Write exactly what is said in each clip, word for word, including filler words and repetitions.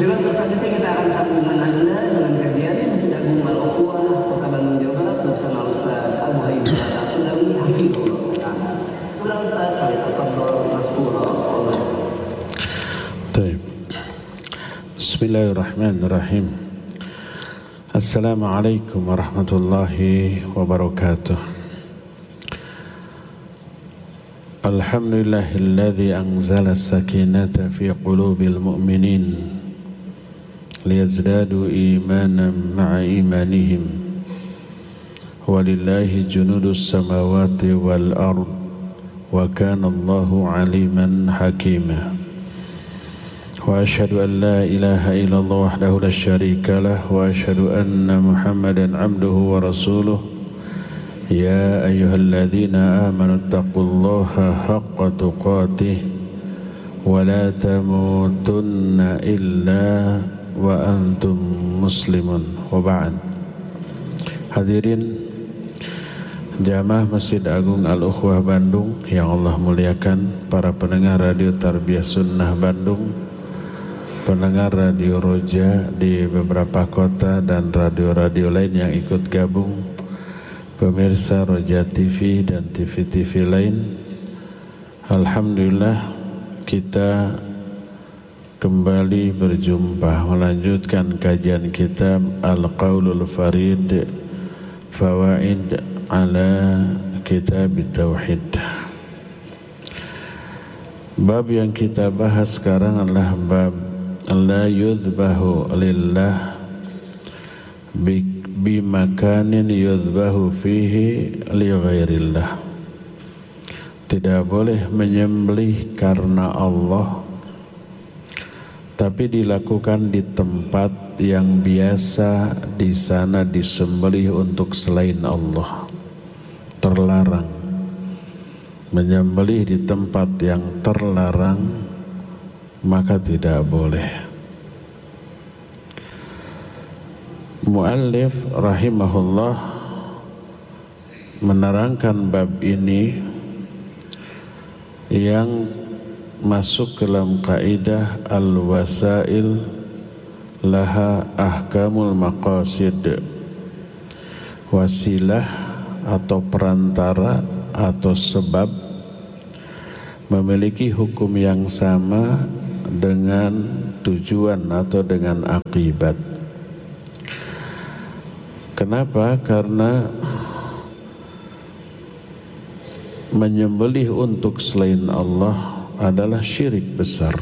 Dengan selanjutnya kita akan sambungkan Anda dengan kajian Masjid Agung Al-Ukhuwah Kota Bandung Jawa Barat bersama Ustaz Abu Haider As-Sudawi hafizahullah taala. Sudah Ustaz, falyatafadhal mashkura. Baik. Bismillahirrahmanirrahim. Assalamualaikum warahmatullahi wabarakatuh. Alhamdulillahilladzi anzala as-sakinata fi qulubil mu'minin liyazdadu imanan ma'a imanihim walillahi junudus samawati wal ard wa kana Allahu aliman hakima wa ashhadu an la ilaha illallah wahdahu la syarika lah wa ashhadu anna Muhammadan abduhu wa rasuluh ya ayyuhalladzina amanu taqullaha haqqa tuqatih wa la tamutunna illa wa antum muslimun wa ba'd. Hadirin jamaah Masjid Agung Al-Ukhuwah Bandung yang Allah muliakan, para pendengar Radio Tarbiyah Sunnah Bandung, pendengar Radio Roja di beberapa kota dan radio-radio lain yang ikut gabung, pemirsa Roja T V dan T V-T V lain. Alhamdulillah kita kembali berjumpa melanjutkan kajian kitab Al-Qaulul Farid Fawaid ala Kitab Tauhid. Bab yang kita bahas sekarang adalah bab la yuzbahu lillah bi makanin yuzbahu fihi li ghairillah. Tidak boleh menyembelih karena Allah tapi dilakukan di tempat yang biasa di sana disembelih untuk selain Allah. Terlarang menyembelih di tempat yang terlarang, maka tidak boleh. Muallif rahimahullah menerangkan bab ini yang masuk ke dalam kaidah al-wasail laha ahkamul maqasid. Wasilah atau perantara atau sebab memiliki hukum yang sama dengan tujuan atau dengan akibat. Kenapa? Karena menyembelih untuk selain Allah adalah syirik besar,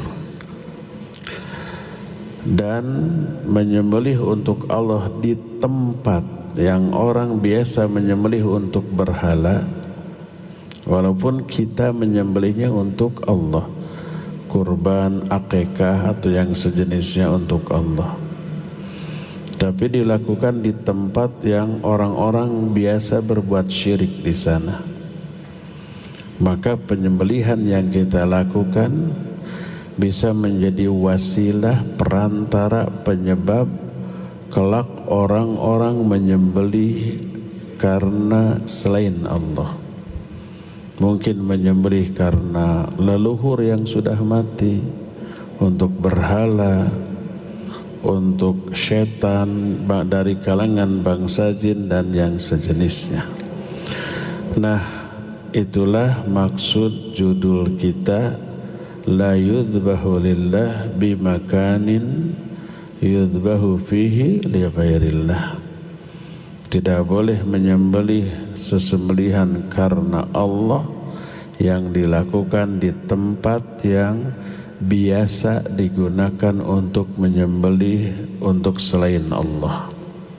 dan menyembelih untuk Allah di tempat yang orang biasa menyembelih untuk berhala, walaupun kita menyembelihnya untuk Allah, kurban, akikah atau yang sejenisnya untuk Allah, tapi dilakukan di tempat yang orang-orang biasa berbuat syirik di sana, maka penyembelihan yang kita lakukan bisa menjadi wasilah perantara penyebab kelak orang-orang menyembelih karena selain Allah. Mungkin menyembelih karena leluhur yang sudah mati, untuk berhala, untuk setan dari kalangan bangsa jin dan yang sejenisnya. Nah, itulah maksud judul kita, la yudhbahu lillah bimakanin yudhbahu fihi li ghairillah. Tidak boleh menyembelih sesembelihan karena Allah yang dilakukan di tempat yang biasa digunakan untuk menyembelih untuk selain Allah.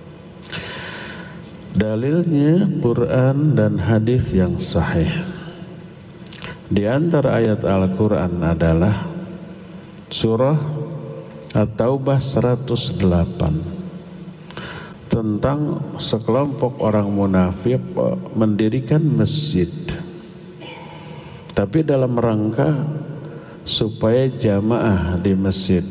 Dalilnya Quran dan hadis yang sahih. Di antara ayat Al-Quran adalah surah At-Taubah seratus delapan tentang sekelompok orang munafik mendirikan masjid, tapi dalam rangka supaya jamaah di masjid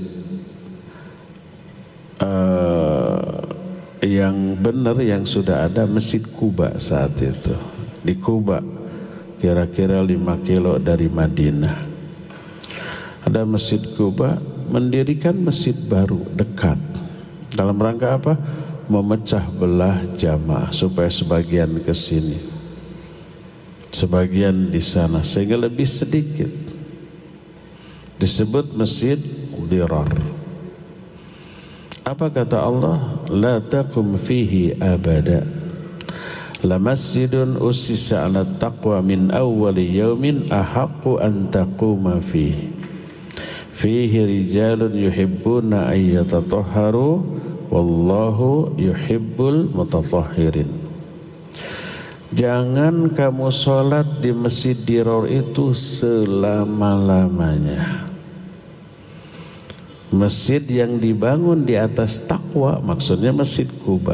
uh, yang benar yang sudah ada, Masjid Quba saat itu di Quba, kira-kira lima kilo dari Madinah. Ada Masjid Quba mendirikan masjid baru dekat. Dalam rangka apa? Memecah belah jamaah supaya sebagian ke sini, sebagian di sana, sehingga lebih sedikit. Disebut masjid dirar. Apa kata Allah? La taqum fihi abada. La masjidun ussisa 'ala taqwa min awwali yaumin ahaqqu an taquma fihi. Fihi rijalun yuhibbuna an yatatahharu wallahu yuhibbul mutatahhirin. Jangan kamu sholat di masjid dirar itu selama-lamanya. Masjid yang dibangun di atas takwa, maksudnya Masjid Quba.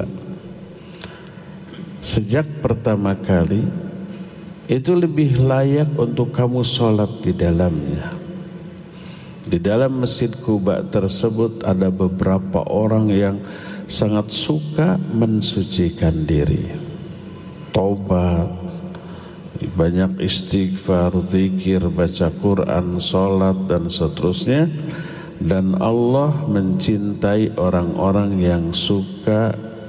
Sejak pertama kali itu lebih layak untuk kamu sholat di dalamnya. Di dalam Masjid Quba tersebut ada beberapa orang yang sangat suka mensucikan diri, taubat, banyak istighfar, zikir, baca Quran, sholat dan seterusnya. Dan Allah mencintai orang-orang yang suka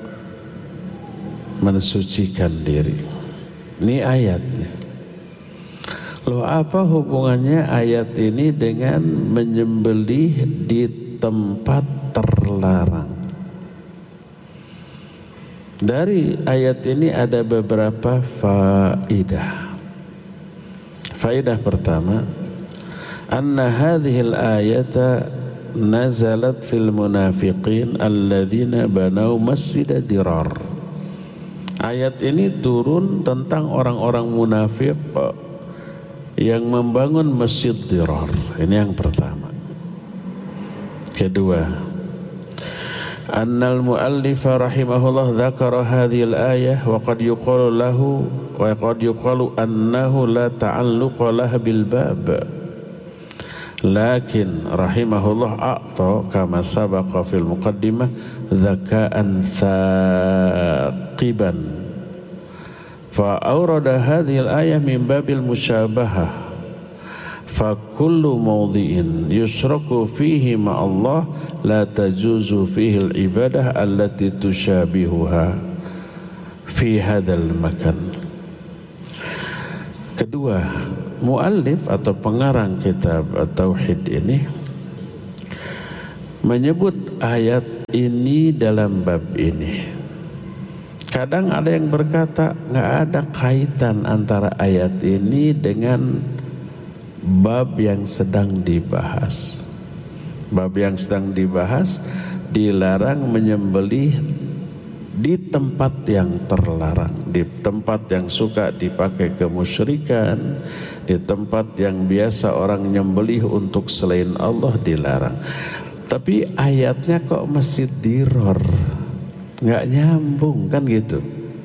mensucikan diri. Ini ayatnya. Loh, apa hubungannya ayat ini dengan menyembelih di tempat terlarang? Dari ayat ini ada beberapa faidah. Faidah pertama, anna hadhil ayata nazalat fil munafiqin alladzina banau masjid dirar. Ayat ini turun tentang orang-orang munafik yang membangun masjid dirar. Ini yang pertama. Kedua, annal muallif rahimahullah dzakara hadhil ayah wa qad yuqalu lahu wa qad yuqalu annahu la ta'alluqa laha bil bab. Lakin rahimahullah a'ta kama sabaqa fil muqaddimah dzaka'an thaqiban. فأورد هذه الآية من باب المشابهة فكل موضع يشرك فيه مع الله لا تجوز فيه العبادة التي تشابهها في هذا المكان. Kedua, muallif atau pengarang kitab Tauhid ini menyebut ayat ini dalam bab ini. Kadang ada yang berkata nggak ada kaitan antara ayat ini dengan bab yang sedang dibahas. Bab yang sedang dibahas dilarang menyembelih di tempat yang terlarang, di tempat yang suka dipakai kemusyrikan, di tempat yang biasa orang nyembelih untuk selain Allah dilarang. Tapi ayatnya kok masjid dirar? Nggak nyambung kan gitu.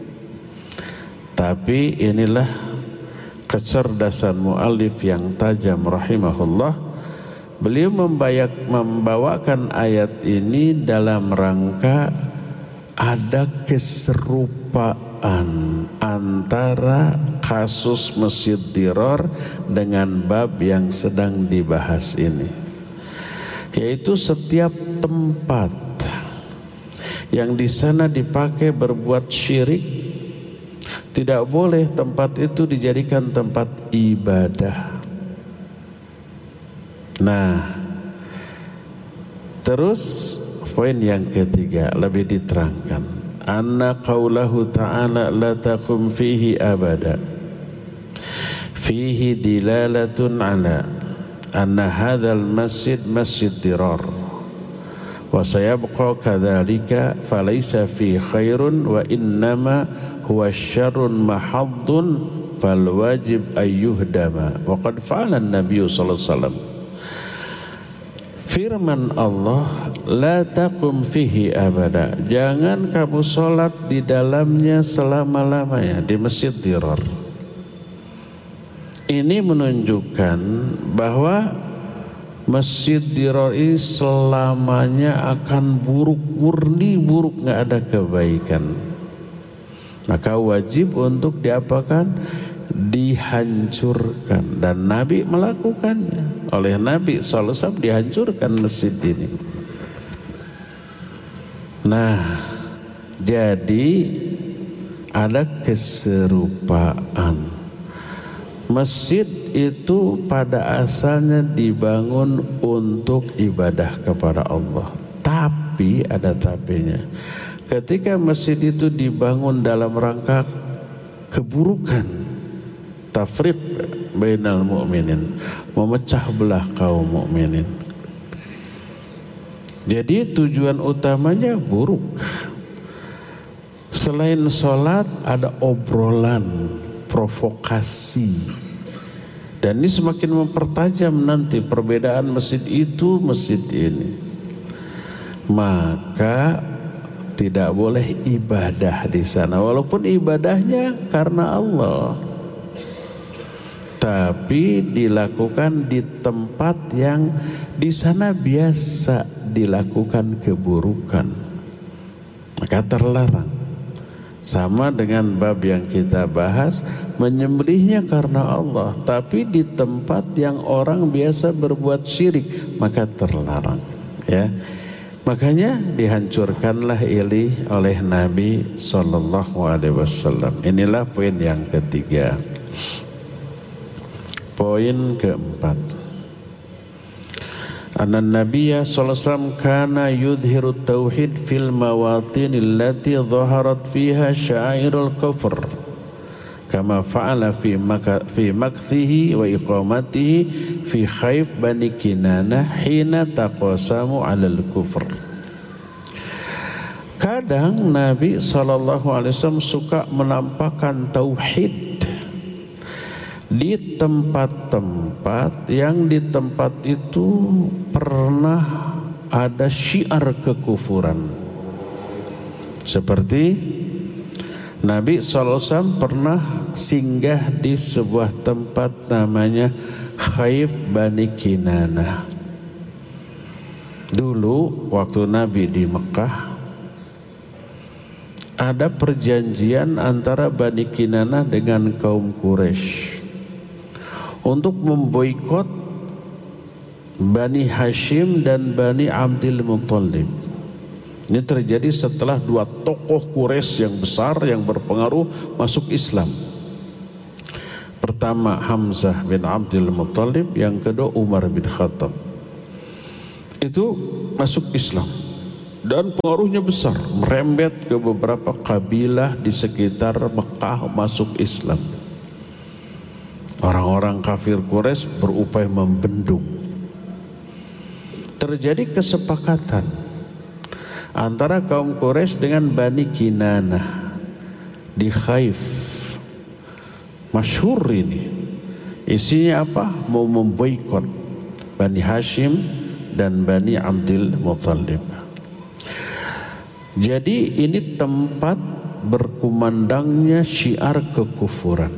Tapi inilah kecerdasan muallif yang tajam rahimahullah. Beliau membayak, membawakan ayat ini dalam rangka ada keserupaan antara kasus masjid dirar dengan bab yang sedang dibahas ini, yaitu setiap tempat yang di sana dipakai berbuat syirik, tidak boleh tempat itu dijadikan tempat ibadah. Nah, terus poin yang ketiga lebih diterangkan. Anna qaulahu ta'ala la taqum fihi abada. Fihi dilalatun ala anna hadzal masjid masjid dirar. Wa sayabqa kadzalika falaysa fi khairun wa innama huwa syarrun mahaddun fal wajib ayyuhdama wa qad fa'ala an-nabiy sallallahu alaihi wasallam. Firman Allah, la taqum fihi abada, jangan kamu sholat di dalamnya selama-lamanya, di masjid dirar. Ini menunjukkan bahwa masjid dirar ini selamanya akan buruk, murni buruk, nggak ada kebaikan. Maka wajib untuk diapakan? Dihancurkan. Dan Nabi melakukannya. oleh Nabi sallallahu alaihi wasallam dihancurkan masjid ini. Nah, jadi ada keserupaan. Masjid itu pada asalnya dibangun untuk ibadah kepada Allah. Tapi ada tapinya. Ketika masjid itu dibangun dalam rangka keburukan, tafriq bainal mu'minin, memecah belah kaum mukminin. Jadi tujuan utamanya buruk. Selain sholat ada obrolan, provokasi. Dan ini semakin mempertajam nanti perbedaan masjid itu, masjid ini. Maka tidak boleh ibadah di sana, walaupun ibadahnya karena Allah, tapi dilakukan di tempat yang di sana biasa dilakukan keburukan, maka terlarang. Sama dengan bab yang kita bahas, menyembelihnya karena Allah, tapi di tempat yang orang biasa berbuat syirik, maka terlarang. Ya. Makanya dihancurkanlah ini oleh Nabi sallallahu alaihi wasallam. Inilah poin yang ketiga. Poin keempat. Anna Nabiyya sallallahu alaihi wasallam kana yudhiru tauhid fil mawatin allati dhaharat fiha sya'irul kufr. Kama fa'ala fi maka fi makthihi wa iqamatihi fi Khaif Bani Kinanah hina taqasamu 'alal kufr. Kadang Nabi sallallahu alaihi wasallam suka menampakkan tauhid di tempat-tempat yang di tempat itu pernah ada syiar kekufuran. Seperti Nabi sallallahu alaihi wasallam pernah singgah di sebuah tempat namanya Khaif Bani Kinanah. Dulu waktu Nabi di Mekah, ada perjanjian antara Bani Kinanah dengan kaum Quraisy untuk memboikot Bani Hashim dan Bani Abdul Muttalib. Ini terjadi setelah dua tokoh Quraisy yang besar yang berpengaruh masuk Islam. Pertama Hamzah bin Abdul Muttalib, yang kedua Umar bin Khattab. Itu masuk Islam dan pengaruhnya besar, merembet ke beberapa kabilah di sekitar Mekah masuk Islam. Orang-orang kafir Quraisy berupaya membendung. Terjadi kesepakatan antara kaum Quraisy dengan Bani Kinanah di Khaif. Masyhur ini. Isinya apa? Mau memboikot Bani Hashim dan Bani Abdul Muttalib. Jadi ini tempat berkumandangnya syiar kekufuran.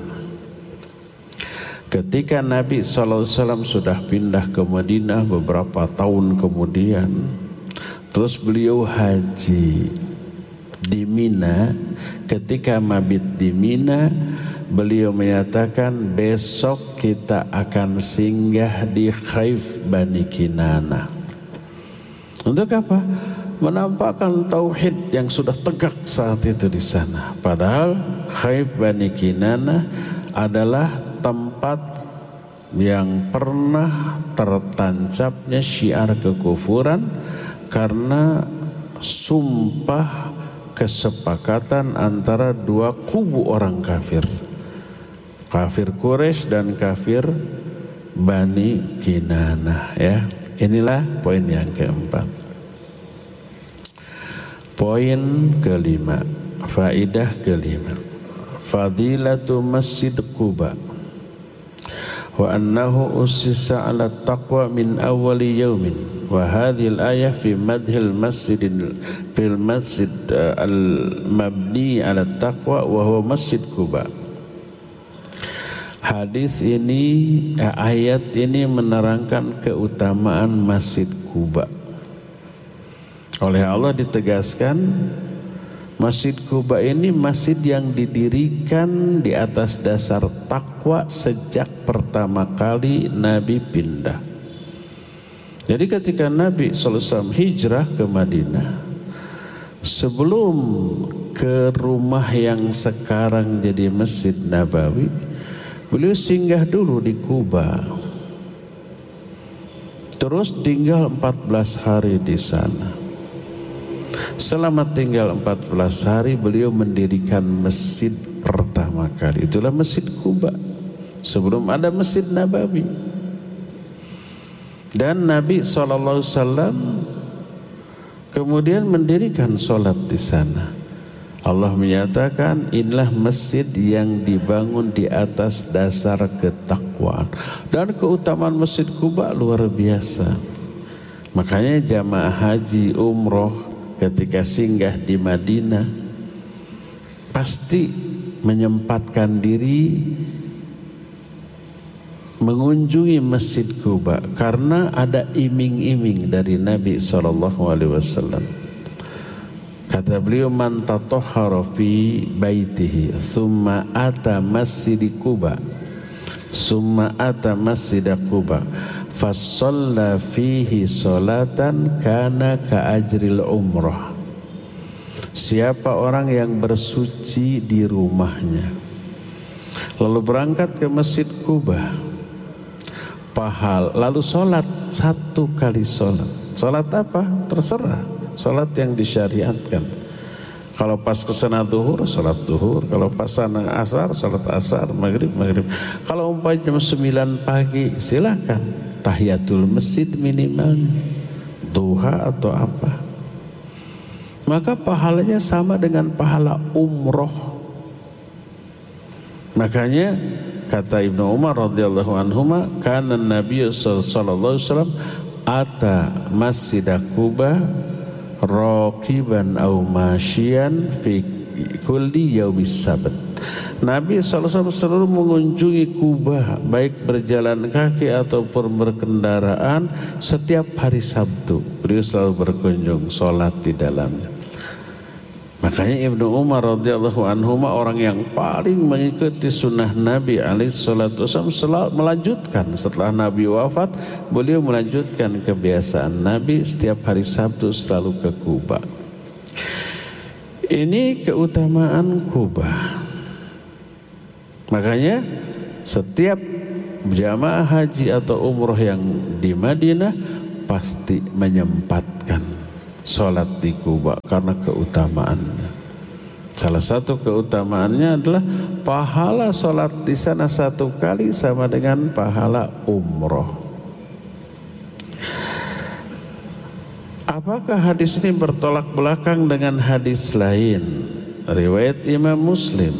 Ketika Nabi sallallahu alaihi wasallam sudah pindah ke Madinah beberapa tahun kemudian, terus beliau haji di Mina. Ketika mabit di Mina, beliau menyatakan besok kita akan singgah di Khaif Bani Kinanah. Untuk apa? Menampakkan tauhid yang sudah tegak saat itu di sana. Padahal Khaif Bani Kinanah adalah tempat yang pernah tertancapnya syiar kekufuran karena sumpah kesepakatan antara dua kubu orang kafir, kafir Quraisy dan kafir Bani Kinanah. Ya, inilah poin yang keempat. Poin kelima, faidah kelima, fadilatu Masjid Quba wa annahu ussisa ala taqwa min awwali yaumin wa hadhihi al-ayah fi madhil masjid fil masjid al-mabni ala taqwa wa huwa Masjid Quba. Hadis ini, ayat ini menerangkan keutamaan Masjid Quba. Oleh Allah ditegaskan Masjid Quba ini masjid yang didirikan di atas dasar takwa sejak pertama kali Nabi pindah. Jadi ketika Nabi shallallahu alaihi wasallam hijrah ke Madinah, sebelum ke rumah yang sekarang jadi Masjid Nabawi, beliau singgah dulu di Kuba. Terus tinggal empat belas hari di sana. Selama tinggal empat belas hari, beliau mendirikan masjid pertama kali. Itulah Masjid Kuba, sebelum ada Masjid Nabawi. Dan Nabi shallallahu alaihi wasallam kemudian mendirikan sholat di sana. Allah menyatakan, inilah masjid yang dibangun di atas dasar ketakwaan. Dan keutamaan Masjid Kuba luar biasa. Makanya jamaah haji umroh ketika singgah di Madinah pasti menyempatkan diri mengunjungi Masjid Kuba, karena ada iming-iming dari Nabi shallallahu alaihi wasallam. Kata beliau, man tatahhara fi baitihi thumma ata Masjid Kuba thumma ata Masjid Kuba fasalla fihi salatan kana ka ajril umrah. Siapa orang yang bersuci di rumahnya lalu berangkat ke Masjid Kuba, pahal, lalu sholat satu kali sholat. Sholat apa? Terserah. Sholat yang disyariatkan. Kalau pas kesana duhur, sholat duhur. Kalau pas sana asar, sholat asar. Maghrib, maghrib. Kalau umpamanya jam sembilan pagi, silakan tahiyatul masjid minimal, duha atau apa. Maka pahalanya sama dengan pahala umroh. Makanya kata Ibnu Umar radhiyallahu anhuma, kana Nabi sallallahu alaihi wasallam ata Masjid Kuba raqiban aw masyian fi kulli yaumis sabt. Nabi sallallahu alaihi wasallam selalu mengunjungi Kuba, baik berjalan kaki ataupun berkendaraan, setiap hari Sabtu. Beliau selalu berkunjung, sholat di dalamnya. Makanya Ibnu Umar radhiyallahu anhuma orang yang paling mengikuti sunnah Nabi alaihi salatu wasallam, selalu melanjutkan setelah Nabi wafat, beliau melanjutkan kebiasaan Nabi setiap hari Sabtu selalu ke Kuba. Ini keutamaan Kuba. Makanya setiap jamaah haji atau umroh yang di Madinah pasti menyempatkan sholat di Kuba karena keutamaannya. Salah satu keutamaannya adalah pahala sholat di sana satu kali sama dengan pahala umroh. Apakah hadis ini bertolak belakang dengan hadis lain riwayat Imam Muslim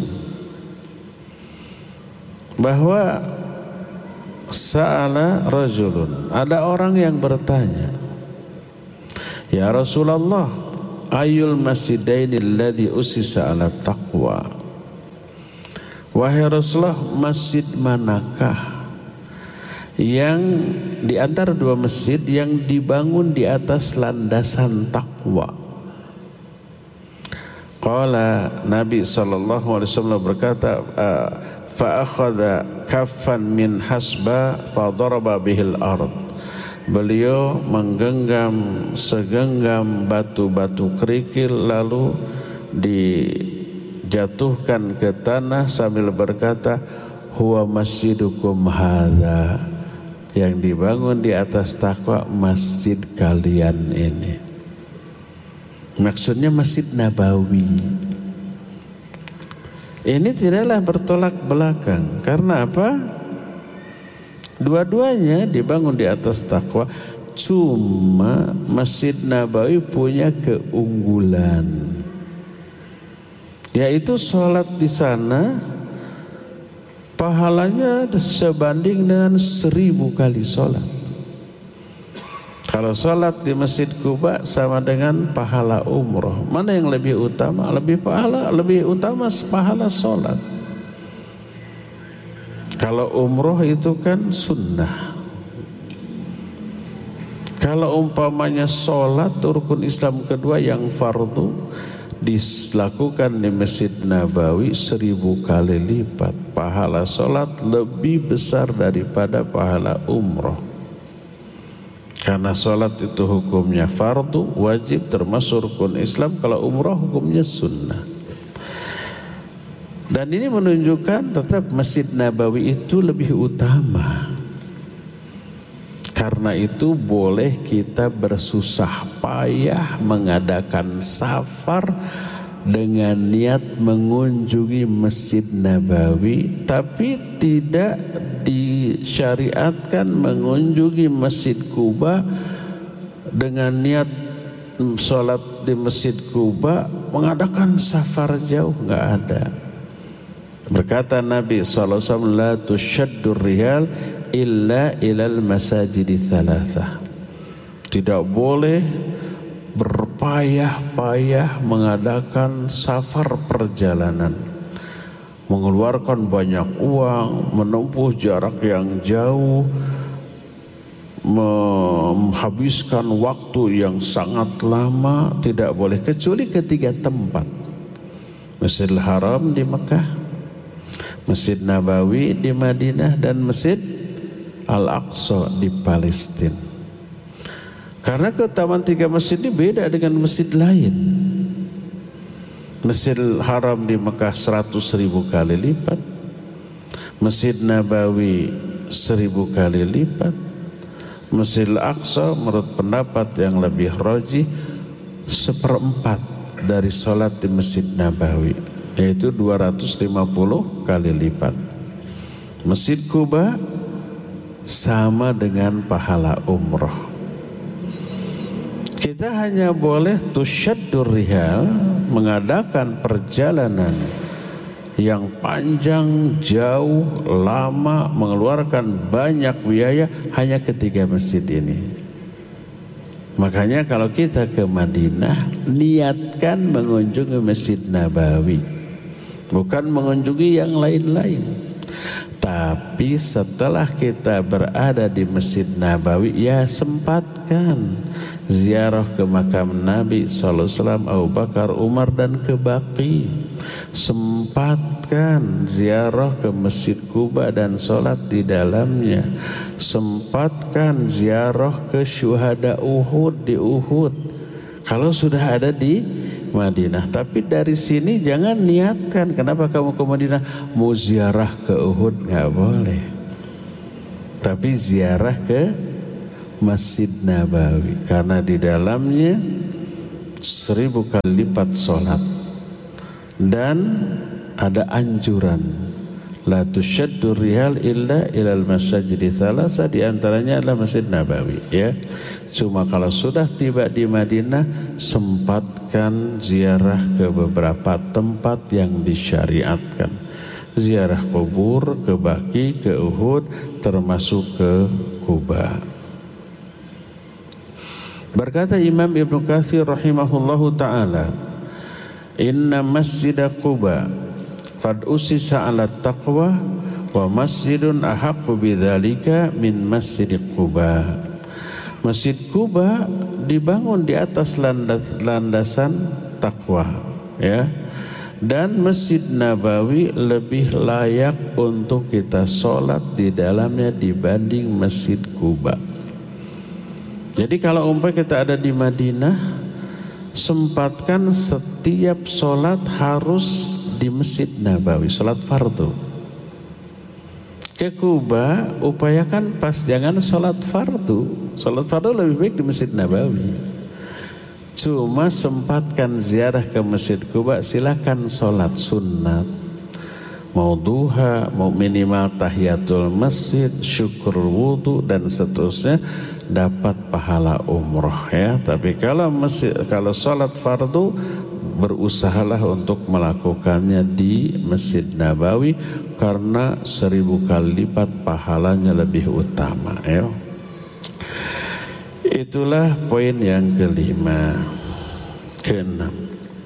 bahwa sa'ala rajulun, ada orang yang bertanya, ya Rasulullah, ayul masjidaini alladhi usisa ala taqwa. Wahai Rasulullah, masjid manakah yang di antara dua masjid yang dibangun di atas landasan takwa? Qala, Nabi sallallahu alaihi wasallam berkata, fa akhadha kaffan min hasba fa daraba bihil ard. Beliau menggenggam segenggam batu-batu kerikil lalu dijatuhkan ke tanah sambil berkata, huwa masjidukum hadza, yang dibangun di atas takwa masjid kalian ini. Maksudnya Masjid Nabawi. Ini tidaklah bertolak belakang. Karena apa? Dua-duanya dibangun di atas takwa. Cuma Masjid Nabawi punya keunggulan, yaitu sholat di sana pahalanya sebanding dengan seribu kali sholat. Kalau sholat di Masjid Kuba sama dengan pahala umroh. Mana yang lebih utama? Lebih pahala, lebih utama pahala sholat. Kalau umroh itu kan sunnah. Kalau umpamanya sholat rukun Islam kedua yang fardu dilakukan di Masjid Nabawi seribu kali lipat. Pahala sholat lebih besar daripada pahala umroh. Karena sholat itu hukumnya fardu, wajib, termasuk rukun Islam. Kalau umrah hukumnya sunnah. Dan ini menunjukkan tetap Masjid Nabawi itu lebih utama. Karena itu boleh kita bersusah payah mengadakan safar dengan niat mengunjungi Masjid Nabawi, tapi tidak disyariatkan mengunjungi Masjid Quba dengan niat sholat di Masjid Quba mengadakan safar jauh, nggak ada. Berkata Nabi shallallahu alaihi wasallam, la tushaddur rihal illa ilal masajidi thalatha. Tidak boleh berpayah-payah mengadakan safar perjalanan, mengeluarkan banyak uang, menempuh jarak yang jauh, menghabiskan waktu yang sangat lama. Tidak boleh kecuali ketiga tempat: Masjidil Haram di Mekah, Masjid Nabawi di Madinah, dan Masjid Al-Aqsa di Palestina. Karena keutamaan tiga masjid ini beda dengan masjid lain. Masjidil Haram di Mekah seratus ribu kali lipat, Masjid Nabawi seribu kali lipat, Masjidil Aqsa menurut pendapat yang lebih rajih seperempat dari sholat di Masjid Nabawi, yaitu dua ratus lima puluh kali lipat. Masjid Quba sama dengan pahala umroh. Kita hanya boleh tusyaddur rihal, mengadakan perjalanan yang panjang, jauh, lama, mengeluarkan banyak biaya hanya ketiga masjid ini. Makanya kalau kita ke Madinah, niatkan mengunjungi Masjid Nabawi, bukan mengunjungi yang lain-lain. Tapi setelah kita berada di Masjid Nabawi, ya sempatkan ziarah ke makam Nabi shallallahu alaihi wasallam, Abu Bakar, Umar, dan ke Baqi. Sempatkan ziarah ke Masjid Quba dan sholat di dalamnya. Sempatkan ziarah ke syuhada Uhud di Uhud kalau sudah ada di Madinah. Tapi dari sini jangan niatkan, kenapa kamu ke Madinah mau ziarah ke Uhud, nggak boleh. Tapi ziarah ke Masjid Nabawi, karena di dalamnya seribu kali lipat sholat. Dan ada anjuran, la tusyaddur rihal illa ilal masajidi thalatha, di antaranya adalah Masjid Nabawi, ya. Cuma kalau sudah tiba di Madinah, sempatkan ziarah ke beberapa tempat yang disyariatkan. Ziarah kubur, ke Baqi, ke Uhud, termasuk ke Quba. Berkata Imam Ibnu Katsir rahimahullahu ta'ala, inna masjid Quba qad usisa ala taqwa wa masjidun ahaqqu bidzalika min masjid Quba. Masjid Quba dibangun di atas landas, landasan takwa, ya. Dan Masjid Nabawi lebih layak untuk kita sholat di dalamnya dibanding Masjid Quba. Jadi kalau umpamanya kita ada di Madinah, sempatkan setiap sholat harus di Masjid Nabawi, sholat fardu. Ke Quba, upayakan pas jangan sholat fardu. Sholat fardu lebih baik di Masjid Nabawi. Cuma sempatkan ziarah ke Masjid Quba, silakan sholat sunat, mau duha, mau minimal tahiyatul masjid, syukur wudu, dan seterusnya, dapat pahala umroh, ya. Tapi kalau masjid, kalau sholat fardu, berusahalah untuk melakukannya di Masjid Nabawi, karena seribu kali lipat pahalanya lebih utama, ya. Itulah poin yang kelima. Keenam,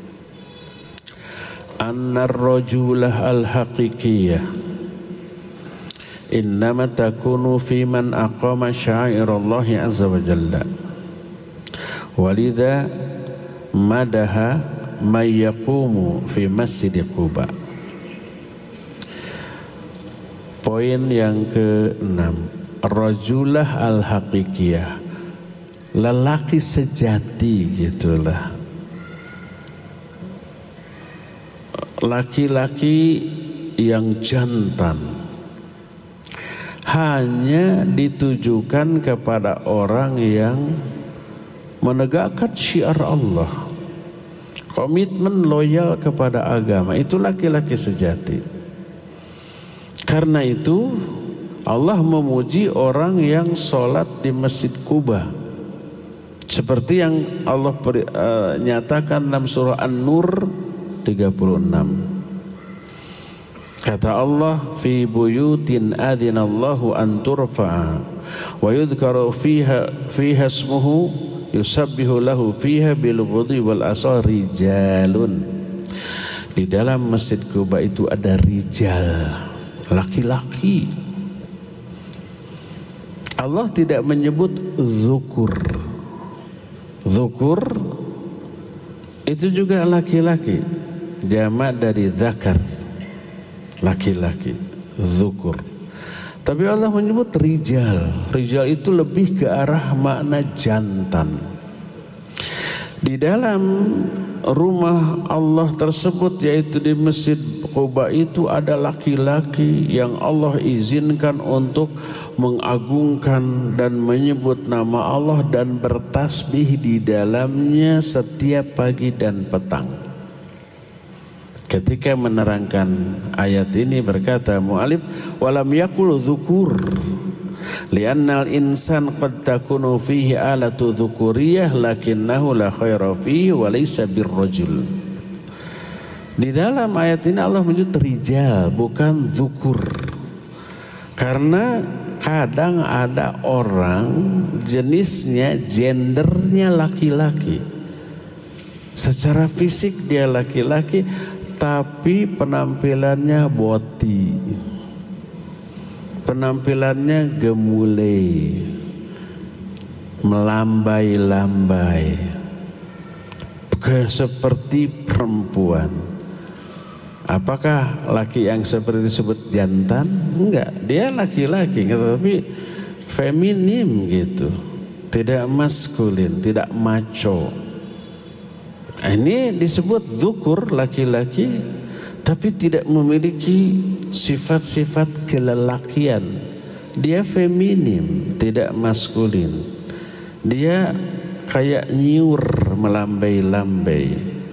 annar rajulah al-haqiqiyah innama takunu fi man aqama sya'irallahi azza wa jalla, walidha madaha may yaqumu fi masjid Quba. Poin yang keenam, rajulah al-haqiqiyah, lelaki sejati gitulah. Laki-laki yang jantan hanya ditujukan kepada orang yang menegakkan syiar Allah, komitmen loyal kepada agama. Itu laki-laki sejati. Karena itu Allah memuji orang yang sholat di Masjid Quba, seperti yang Allah peri, uh, nyatakan dalam surah An-Nur tiga puluh enam. Kata Allah, fi buyutin adzinallahu an turfa'a wa yudhkaru fiha fiha ismuhu yusabbihu lahu fiha bil ghudwi wal asal rijalun. Di dalam Masjid Quba itu ada rijal, laki-laki. Allah tidak menyebut zukur. Zukur itu juga laki-laki, jamak dari zakar, laki-laki, zukur. Tapi Allah menyebut rijal. Rijal itu lebih ke arah makna jantan. Di dalam rumah Allah tersebut, yaitu di Masjid Quba itu, ada laki-laki yang Allah izinkan untuk mengagungkan dan menyebut nama Allah dan bertasbih di dalamnya setiap pagi dan petang. Ketika menerangkan ayat ini berkata mu'alif, walam yakul dzukur li'annal insan qad takunu fihi alatu dzukuriyah lakinnahu la khaira fihi wa laysa birrajul. Di dalam ayat ini Allah menyebut rijal, bukan dzukur. Karena kadang ada orang jenisnya, gendernya laki-laki, secara fisik dia laki-laki, tapi penampilannya boti, penampilannya gemulai, melambai-lambai, seperti perempuan. Apakah laki yang seperti disebut jantan? Enggak, dia laki-laki, tapi feminim gitu, tidak maskulin, tidak macho. Ini disebut zukur, laki-laki, tapi tidak memiliki sifat-sifat kelelakian. Dia feminim, tidak maskulin. Dia kayak nyiur, melambai-lambai.